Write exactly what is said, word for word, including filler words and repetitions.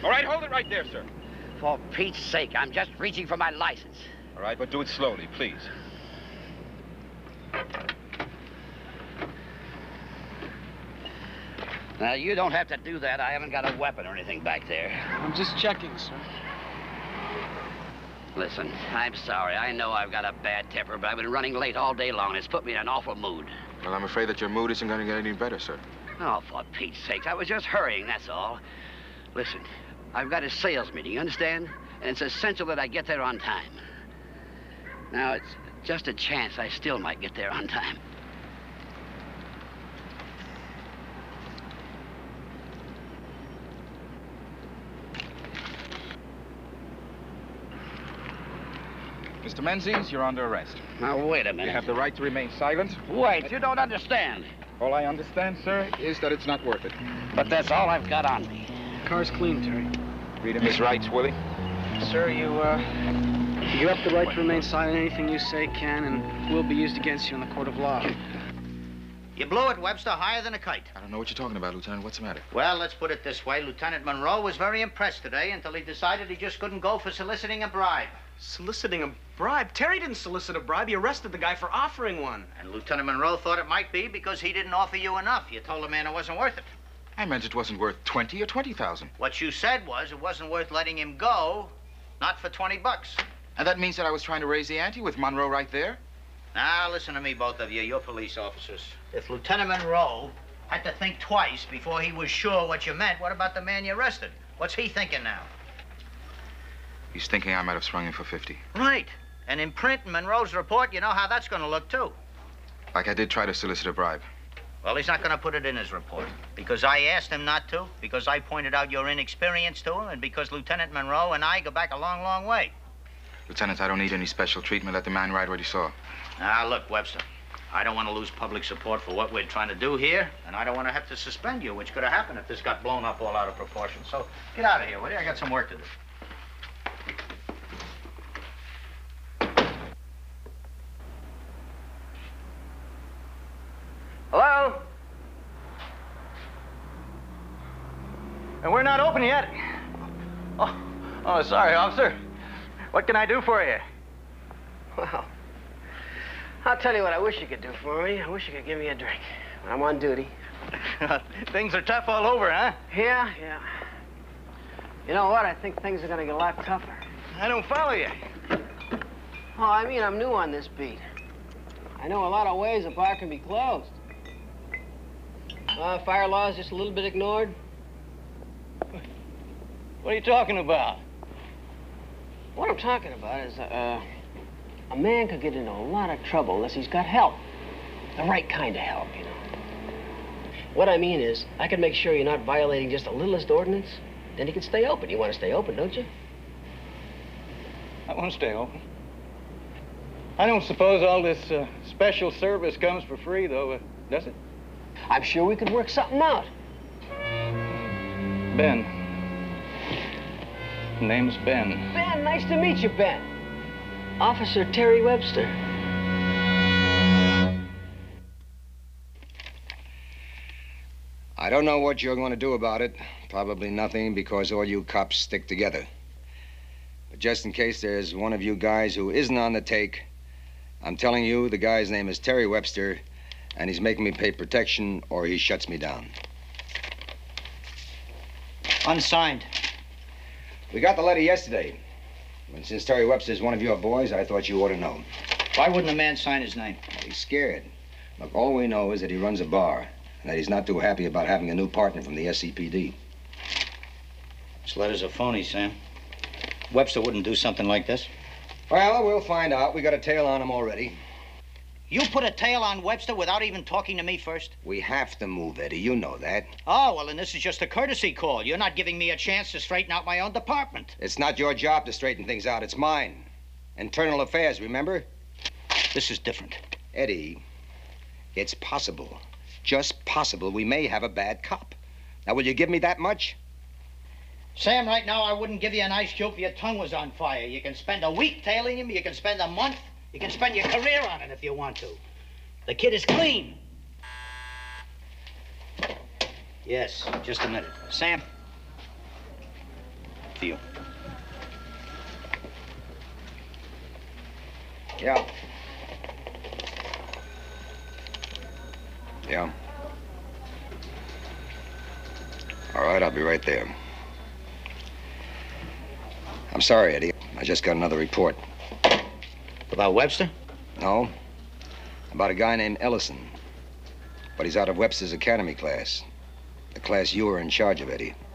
All right, hold it right there, sir. For Pete's sake, I'm just reaching for my license. All right, but do it slowly, please. Now, you don't have to do that. I haven't got a weapon or anything back there. I'm just checking, sir. Listen, I'm sorry. I know I've got a bad temper, but I've been running late all day long, and it's put me in an awful mood. Well, I'm afraid that your mood isn't going to get any better, sir. Oh, for Pete's sake, I was just hurrying, that's all. Listen, I've got a sales meeting, you understand? And it's essential that I get there on time. Now, it's just a chance I still might get there on time. Mister Menzies, you're under arrest. Now, wait a minute. You have the right to remain silent. Wait, you don't understand. All I understand, sir, is that it's not worth it. But that's all I've got on me. Car's clean, Terry. Read him his rights, Willie. Sir, you, uh, you have the right to remain silent. Anything you say can and will be used against you in the court of law. You blew it, Webster, higher than a kite. I don't know what you're talking about, Lieutenant. What's the matter? Well, let's put it this way. Lieutenant Monroe was very impressed today until he decided he just couldn't go for soliciting a bribe. Soliciting a bribe? Terry didn't solicit a bribe. He arrested the guy for offering one. And Lieutenant Monroe thought it might be because he didn't offer you enough. You told the man it wasn't worth it. I meant it wasn't worth twenty or twenty thousand. What you said was it wasn't worth letting him go, not for twenty bucks. And that means that I was trying to raise the ante with Monroe right there? Now, listen to me, both of you. You're police officers. If Lieutenant Monroe had to think twice before he was sure what you meant, what about the man you arrested? What's he thinking now? He's thinking I might have sprung him for fifty. Right. And in print in Monroe's report, you know how that's going to look, too. Like I did try to solicit a bribe. Well, he's not going to put it in his report. Because I asked him not to, because I pointed out your inexperience to him, and because Lieutenant Monroe and I go back a long, long way. Lieutenant, I don't need any special treatment. Let the man ride what he saw. Now, look, Webster, I don't want to lose public support for what we're trying to do here, and I don't want to have to suspend you, which could have happened if this got blown up all out of proportion. So get out of here, will you? I got some work to do. Hello? And we're not open yet. Oh, oh, sorry, officer. What can I do for you? Well, I'll tell you what I wish you could do for me. I wish you could give me a drink. I'm on duty. Things are tough all over, huh? Yeah, yeah. You know what? I think things are going to get a lot tougher. I don't follow you. Oh, I mean, I'm new on this beat. I know a lot of ways a bar can be closed. Uh, fire law is just a little bit ignored. What are you talking about? What I'm talking about is, uh, a man could get into a lot of trouble unless he's got help. The right kind of help, you know. What I mean is, I can make sure you're not violating just the littlest ordinance, then you can stay open. You want to stay open, don't you? I want to stay open. I don't suppose all this uh, special service comes for free, though, uh, does it? I'm sure we could work something out. Ben. Name's Ben. Ben, nice to meet you, Ben. Officer Terry Webster. I don't know what you're going to do about it. Probably nothing, because all you cops stick together. But just in case there's one of you guys who isn't on the take, I'm telling you the guy's name is Terry Webster, and he's making me pay protection or he shuts me down. Unsigned. We got the letter yesterday. And since Terry Webster's one of your boys, I thought you ought to know. Why wouldn't a man sign his name? He's scared. Look, all we know is that he runs a bar, and that he's not too happy about having a new partner from the S C P D. This letter's a phony, Sam. Webster wouldn't do something like this. Well, we'll find out. We got a tail on him already. You put a tail on Webster without even talking to me first? We have to move, Eddie. You know that. Oh, well, then this is just a courtesy call. You're not giving me a chance to straighten out my own department. It's not your job to straighten things out. It's mine. Internal affairs, remember? This is different. Eddie, it's possible, just possible, we may have a bad cop. Now, will you give me that much? Sam, right now, I wouldn't give you an ice cube if your tongue was on fire. You can spend a week tailing him. You can spend a month. You can spend your career on it if you want to. The kid is clean. Yes, just a minute. Sam, to you. Yeah. Yeah. All right, I'll be right there. I'm sorry, Eddie. I just got another report. About Webster? No. About a guy named Ellison. But he's out of Webster's academy class. The class you were in charge of, Eddie.